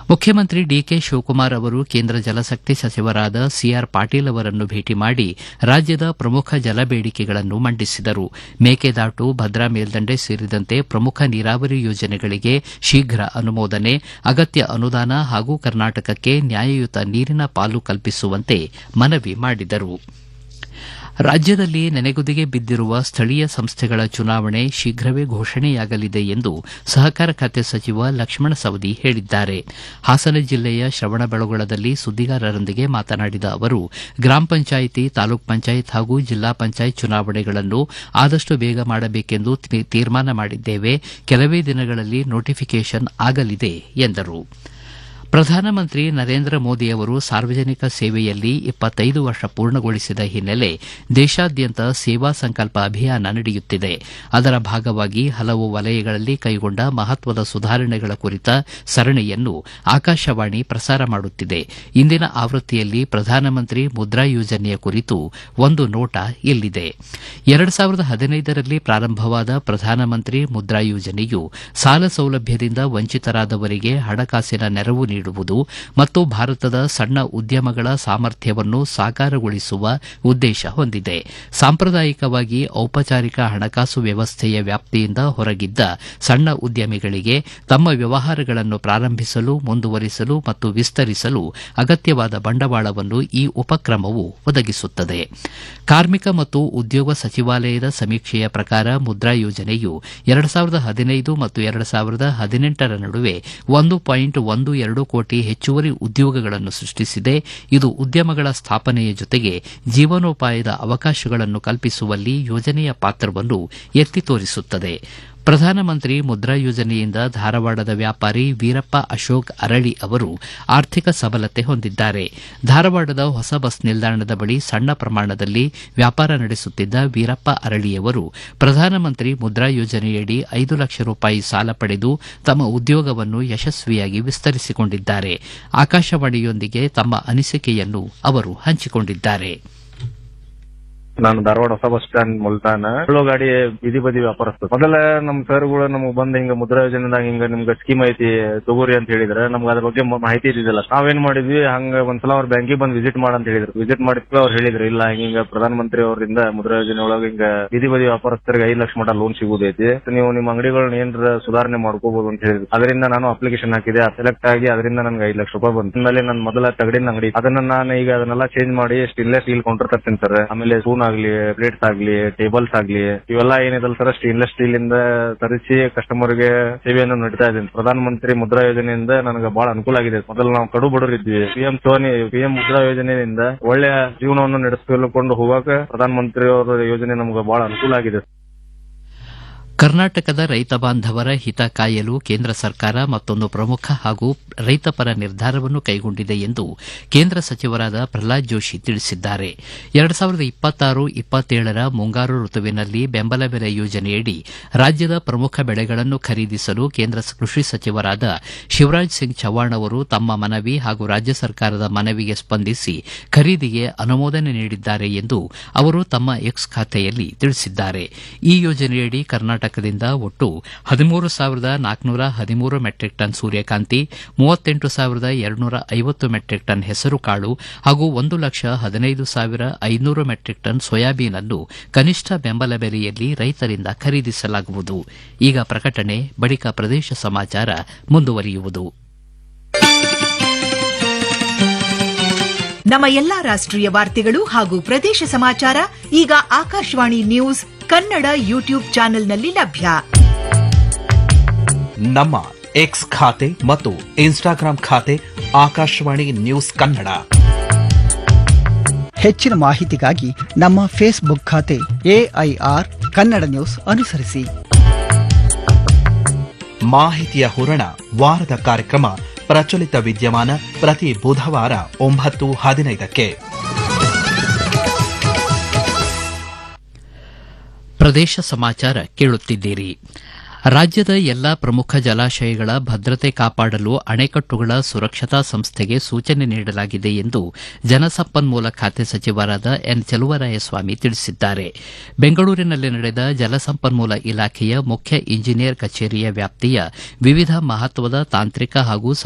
ಮುಖ್ಯಮಂತ್ರಿ ಡಿಕೆ ಶಿವಕುಮಾರ್ ಅವರು ಕೇಂದ್ರ ಜಲಶಕ್ತಿ ಸಚಿವರಾದ ಸಿಆರ್ ಪಾಟೀಲ್ ಅವರನ್ನು ಭೇಟಿ ಮಾಡಿ ರಾಜ್ಯದ ಪ್ರಮುಖ ಜಲ ಬೇಡಿಕೆಗಳನ್ನು ಮಂಡಿಸಿದರು. ಮೇಕೆದಾಟು, ಭದ್ರಾ ಮೇಲ್ದಂಡೆ ಸೇರಿದಂತೆ ಪ್ರಮುಖ ನೀರಾವರಿ ಯೋಜನೆಗಳಿಗೆ ಶೀಘ್ರ ಅನುಮೋದನೆ, ಅಗತ್ಯ ಅನುದಾನ ಹಾಗೂ ಕರ್ನಾಟಕಕ್ಕೆ ನ್ಯಾಯಯುತ ನೀರಿನ ಪಾಲು ಕಲ್ಪಿಸುವಂತೆ ಮನವಿ ಮಾಡಿದರು. ರಾಜ್ಯದಲ್ಲಿ ನೆನೆಗುದಿಗೆ ಬಿದ್ದಿರುವ ಸ್ಥಳೀಯ ಸಂಸ್ಥೆಗಳ ಚುನಾವಣೆ ಶೀಘ್ರವೇ ಘೋಷಣೆಯಾಗಲಿದೆ ಎಂದು ಸಹಕಾರ ಖಾತೆ ಸಚಿವ ಲಕ್ಷ್ಮಣ ಸವದಿ ಹೇಳಿದ್ದಾರೆ. ಹಾಸನ ಜಿಲ್ಲೆಯ ಶ್ರವಣಬೆಳಗೊಳದಲ್ಲಿ ಸುದ್ದಿಗಾರರೊಂದಿಗೆ ಮಾತನಾಡಿದ ಅವರು, ಗ್ರಾಮ ಪಂಚಾಯಿತಿ, ತಾಲೂಕ್ ಪಂಚಾಯತ್ ಹಾಗೂ ಜಿಲ್ಲಾ ಪಂಚಾಯತ್ ಚುನಾವಣೆಗಳನ್ನು ಆದಷ್ಟು ಬೇಗ ಮಾಡಬೇಕೆಂದು ತೀರ್ಮಾನ ಮಾಡಿದ್ದೇವೆ. ಕೆಲವೇ ದಿನಗಳಲ್ಲಿ ನೋಟಿಫಿಕೇಷನ್ ಆಗಲಿದೆ ಎಂದರು. ಪ್ರಧಾನಮಂತ್ರಿ ನರೇಂದ್ರ ಮೋದಿ ಅವರು ಸಾರ್ವಜನಿಕ ಸೇವೆಯಲ್ಲಿ 25 ವರ್ಷ ಪೂರ್ಣಗೊಳಿಸಿದ ಹಿನ್ನೆಲೆ ದೇಶಾದ್ಯಂತ ಸೇವಾ ಸಂಕಲ್ಪ ಅಭಿಯಾನ ನಡೆಯುತ್ತಿದೆ. ಅದರ ಭಾಗವಾಗಿ ಹಲವು ವಲಯಗಳಲ್ಲಿ ಕೈಗೊಂಡ ಮಹತ್ವದ ಸುಧಾರಣೆಗಳ ಕುರಿತ ಸರಣಿಯನ್ನು ಆಕಾಶವಾಣಿ ಪ್ರಸಾರ ಮಾಡುತ್ತಿದೆ. ಇಂದಿನ ಆವೃತ್ತಿಯಲ್ಲಿ ಪ್ರಧಾನಮಂತ್ರಿ ಮುದ್ರಾ ಯೋಜನೆಯ ಕುರಿತು ಒಂದು ನೋಟ ಇಲ್ಲಿದೆ. 2015ರಲ್ಲಿ ಪ್ರಾರಂಭವಾದ ಪ್ರಧಾನಮಂತ್ರಿ ಮುದ್ರಾ ಯೋಜನೆಯು ಸಾಲ ಸೌಲಭ್ಯದಿಂದ ವಂಚಿತರಾದವರಿಗೆ ಹಣಕಾಸಿನ ನೆರವು ನೀಡುವುದು ಮತ್ತು ಭಾರತದ ಸಣ್ಣ ಉದ್ಯಮಗಳ ಸಾಮರ್ಥ್ಯವನ್ನು ಸಾಕಾರಗೊಳಿಸುವ ಉದ್ದೇಶ ಹೊಂದಿದೆ. ಸಾಂಪ್ರದಾಯಿಕವಾಗಿ ಔಪಚಾರಿಕ ಹಣಕಾಸು ವ್ಯವಸ್ಥೆಯ ವ್ಯಾಪ್ತಿಯಿಂದ ಹೊರಗಿದ್ದ ಸಣ್ಣ ಉದ್ಯಮಿಗಳಿಗೆ ತಮ್ಮ ವ್ಯವಹಾರಗಳನ್ನು ಪ್ರಾರಂಭಿಸಲು, ಮುಂದುವರಿಸಲು ಮತ್ತು ವಿಸ್ತರಿಸಲು ಅಗತ್ಯವಾದ ಬಂಡವಾಳವನ್ನು ಈ ಉಪಕ್ರಮವು ಒದಗಿಸುತ್ತದೆ. ಕಾರ್ಮಿಕ ಮತ್ತು ಉದ್ಯೋಗ ಸಚಿವಾಲಯದ ಸಮೀಕ್ಷೆಯ ಪ್ರಕಾರ ಮುದ್ರಾ ಯೋಜನೆಯು 2015 ಮತ್ತು 2018ರ ನಡುವೆ 1.12 ಕೋಟಿ ಹೆಚ್ಚುವರಿ ಉದ್ಯೋಗಗಳನ್ನು ಸೃಷ್ಟಿಸಿದೆ. ಇದು ಉದ್ಯಮಗಳ ಸ್ಥಾಪನೆಯ ಜೊತೆಗೆ ಜೀವನೋಪಾಯದ ಅವಕಾಶಗಳನ್ನು ಕಲ್ಪಿಸುವಲ್ಲಿ ಯೋಜನೆಯ ಪಾತ್ರವನ್ನು ಎತ್ತಿ ತೋರಿಸುತ್ತದೆ. ಪ್ರಧಾನಮಂತ್ರಿ ಮುದ್ರಾ ಯೋಜನೆಯಿಂದ ಧಾರವಾಡದ ವ್ಯಾಪಾರಿ ವೀರಪ್ಪ ಅಶೋಕ್ ಅರಳಿ ಅವರು ಆರ್ಥಿಕ ಸಬಲತೆ ಹೊಂದಿದ್ದಾರೆ. ಧಾರವಾಡದ ಹೊಸ ಬಸ್ ನಿಲ್ದಾಣದ ಬಳಿ ಸಣ್ಣ ಪ್ರಮಾಣದಲ್ಲಿ ವ್ಯಾಪಾರ ನಡೆಸುತ್ತಿದ್ದ ವೀರಪ್ಪ ಅರಳಿಯವರು ಪ್ರಧಾನಮಂತ್ರಿ ಮುದ್ರಾ ಯೋಜನೆಯಡಿ 5 ಲಕ್ಷ ರೂಪಾಯಿ ಸಾಲ ಪಡೆದು ತಮ್ಮ ಉದ್ಯೋಗವನ್ನು ಯಶಸ್ವಿಯಾಗಿ ವಿಸ್ತರಿಸಿಕೊಂಡಿದ್ದಾರೆ. ಆಕಾಶವಾಣಿಯೊಂದಿಗೆ ತಮ್ಮ ಅನಿಸಿಕೆಯನ್ನು ಅವರು ಹಂಚಿಕೊಂಡಿದ್ದಾರೆ. ನಾನು ಧಾರವಾಡ ಹೊಸ ಬಸ್ ಸ್ಟ್ಯಾಂಡ್ ಮುಲ್ತಾನ ಗಾಡಿ ಬೀದಿ ಬದಿ ವ್ಯಾಪಾರಸ್ಥ. ಮೊದಲ ನಮ್ ಸರ್ಗಳು ನಮಗ್ ಬಂದ್ ಹಿಂಗ ಮುದ್ರಾ ಯೋಜನೆದಾಗ ಹಿಂಗ ನಿಮ್ಗ ಸ್ಕೀಮ್ ಐತಿ ತಗೋರಿ ಅಂತ ಹೇಳಿದ್ರೆ ನಮ್ಗೆ ಅದ್ರ ಬಗ್ಗೆ ಮಾಹಿತಿ ಇದ್ದಿಲ್ಲ. ನಾವೇನ್ ಮಾಡಿದ್ವಿ, ಹಂಗ ಒಂದ್ಸಲ ಅವ್ರ ಬ್ಯಾಂಕಿಗೆ ಬಂದ್ ವಿಸಿಟ್ ಮಾಡಂತ ಹೇಳಿದ್ರು. ವಿಸಿಟ್ ಮಾಡಿದ್ವಿ, ಅವ್ರು ಹೇಳಿದ್ರು ಇಲ್ಲ ಹಿಂಗ ಪ್ರಧಾನಮಂತ್ರಿ ಅವರಿಂದ ಮುದ್ರಾ ಯೋಜನೆ ಒಳಗ ಹಿಂಗ ಬೀದಿ ಬದಿ ವ್ಯಾಪಾರಸ್ಥರಿಗೆ 5 ಲಕ್ಷ ಮಟ ಲೋನ್ ಸಿಗುದೈತಿ, ನೀವು ನಿಮ್ಮ ಅಂಗಡಿಗಳನ್ನ ಏನ್ರ ಸುಧಾರಣೆ ಮಾಡ್ಕೋಬಹುದು ಅಂತ ಹೇಳಿದ್ರು. ಅದರಿಂದ ನಾನು ಅಪ್ಲಿಕೇಶನ್ ಹಾಕಿದೆ, ಸೆಲೆಕ್ಟ್ ಆಗಿ ಅದರಿಂದ ನನ್ಗೆ 5 ಲಕ್ಷ ರೂಪಾಯಿ ಬಂತು. ಆಮೇಲೆ ನನ್ನ ಮೊದಲ ತಗಡಿನ ಅಂಗಡಿ ಅದನ್ನ ನಾನು ಈಗ ಅದನ್ನೆಲ್ಲ ಚೇಂಜ್ ಮಾಡಿ ಸ್ಟೇನ್ಲೆಸ್ ಸ್ಟೀಲ್ ಕೌಂಟರ್ ತರ್ತೀನಿ ಸರ್. ಆಮೇಲೆ ಸ್ಪೂನ್ ಆಗ್ಲಿ, ಪ್ಲೇಟ್ಸ್ ಆಗ್ಲಿ, ಟೇಬಲ್ಸ್ ಆಗ್ಲಿ, ಇವೆಲ್ಲ ಏನಿದಲ್ಲ ಸರ್ ಸ್ಟೇನ್ಲೆಸ್ ಸ್ಟೀಲ್ ಇಂದ ತರಿಸಿ ಕಸ್ಟಮರ್ಗೆ ಸೇವೆಯನ್ನು ನೀಡ್ತಾ ಇದ್ದೀನಿ. ಪ್ರಧಾನಮಂತ್ರಿ ಮುದ್ರಾ ಯೋಜನೆಯಿಂದ ನನಗೆ ಬಹಳ ಅನುಕೂಲ ಆಗಿದೆ. ಮೊದಲು ನಾವು ಕಡು ಬಡವರು ಇದ್ವಿ. ಪಿಎಂ ಮುದ್ರಾ ಯೋಜನೆಯಿಂದ ಒಳ್ಳೆಯ ಜೀವನವನ್ನು ನಡೆಸಿಕೊಂಡು ಹೋಗಕ್ಕೆ ಪ್ರಧಾನಮಂತ್ರಿ ಅವರ ಯೋಜನೆ ನಮ್ಗೆ ಬಹಳ ಅನುಕೂಲ ಆಗಿದೆ. ಕರ್ನಾಟಕದ ರೈತ ಬಾಂಧವರ ಹಿತ ಕಾಯಲು ಕೇಂದ್ರ ಸರ್ಕಾರ ಮತ್ತೊಂದು ಪ್ರಮುಖ ಹಾಗೂ ರೈತಪರ ನಿರ್ಧಾರವನ್ನು ಕೈಗೊಂಡಿದೆ ಎಂದು ಕೇಂದ್ರ ಸಚಿವರಾದ ಪ್ರಹ್ಲಾದ್ ಜೋಶಿ ತಿಳಿಸಿದ್ದಾರೆ. 2026-27ರ ಮುಂಗಾರು ಋತುವಿನಲ್ಲಿ ಬೆಂಬಲ ಬೆಲೆ ಯೋಜನೆಯಡಿ ರಾಜ್ಯದ ಪ್ರಮುಖ ಬೆಳೆಗಳನ್ನು ಖರೀದಿಸಲು ಕೇಂದ್ರ ಕೃಷಿ ಸಚಿವರಾದ ಶಿವರಾಜ್ ಸಿಂಗ್ ಚೌಹಾಣ್ ಅವರು ತಮ್ಮ ಮನವಿ ಹಾಗೂ ರಾಜ್ಯ ಸರ್ಕಾರದ ಮನವಿಗೆ ಸ್ಪಂದಿಸಿ ಖರೀದಿಗೆ ಅನುಮೋದನೆ ನೀಡಿದ್ದಾರೆ ಎಂದು ಅವರು ತಮ್ಮ ಎಕ್ಸ್ ಖಾತೆಯಲ್ಲಿ ತಿಳಿಸಿದ್ದಾರೆ. ಈ ಯೋಜನೆಯಡಿ ಕರ್ನಾಟಕದಿಂದ ಒಟ್ಟು 13,413 ಮೆಟ್ರಿಕ್ ಟನ್ ಸೂರ್ಯಕಾಂತಿ, 38,250 ಮೆಟ್ರಿಕ್ ಟನ್ ಹೆಸರುಕಾಳು ಹಾಗೂ 1,15,500 ಮೆಟ್ರಿಕ್ ಟನ್ ಸೋಯಾಬೀನ್ ಅನ್ನು ಕನಿಷ್ಠ ಬೆಂಬಲ ಬೆಲೆಯಲ್ಲಿ ರೈತರಿಂದ ಖರೀದಿಸಲಾಗುವುದು. ಈಗ ಪ್ರಕಟಣೆ, ಬಳಿಕ ಪ್ರದೇಶ ಸಮಾಚಾರ ಮುಂದುವರಿಯುವುದು. ನಮ್ಮ ಎಲ್ಲಾ ರಾಷ್ಟ್ರೀಯ ವಾರ್ತೆಗಳು ಹಾಗೂ ಪ್ರದೇಶ ಸಮಾಚಾರ ಈಗ ಆಕಾಶವಾಣಿ ನ್ಯೂಸ್ ಕನ್ನಡ ಯೂಟ್ಯೂಬ್ ಚಾನೆಲ್ನಲ್ಲಿ ಲಭ್ಯ. ನಮ್ಮ ಎಕ್ಸ್ ಖಾತೆ ಮತ್ತು ಇನ್ಸ್ಟಾಗ್ರಾಂ ಖಾತೆ ಆಕಾಶವಾಣಿ ನ್ಯೂಸ್ ಕನ್ನಡ. ಹೆಚ್ಚಿನ ಮಾಹಿತಿಗಾಗಿ ನಮ್ಮ ಫೇಸ್ಬುಕ್ ಖಾತೆ ಎಐಆರ್ ಕನ್ನಡ ನ್ಯೂಸ್ ಅನುಸರಿಸಿ. ಮಾಹಿತಿಯ ಹೂರಣ ವಾರದ ಕಾರ್ಯಕ್ರಮ ಪ್ರಚಲಿತ ವಿದ್ಯಮಾನ ಪ್ರತಿ ಬುಧವಾರ 9:15ಕ್ಕೆ. ಪ್ರದೇಶ ಸಮಾಚಾರ ಕೇಳುತ್ತಿದ್ದೀರಿ. ರಾಜ್ಯದ ಎಲ್ಲಾ ಪ್ರಮುಖ ಜಲಾಶಯಗಳ ಭದ್ರತೆ ಕಾಪಾಡಲು ಅಣೆಕಟ್ಟುಗಳ ಸುರಕ್ಷತಾ ಸಂಸ್ಥೆಗೆ ಸೂಚನೆ ನೀಡಲಾಗಿದೆ ಎಂದು ಜಲಸಂಪನ್ಮೂಲ ಖಾತೆ ಸಚಿವರಾದ ಎನ್ ಚೆಲುವರಾಯಸ್ವಾಮಿ ತಿಳಿಸಿದ್ದಾರೆ. ಬೆಂಗಳೂರಿನಲ್ಲಿ ನಡೆದ ಜಲಸಂಪನ್ಮೂಲ ಇಲಾಖೆಯ ಮುಖ್ಯ ಇಂಜಿನಿಯರ್ ಕಚೇರಿಯ ವ್ಯಾಪ್ತಿಯ ವಿವಿಧ ಮಹತ್ವದ ತಾಂತ್ರಿಕ ಹಾಗೂ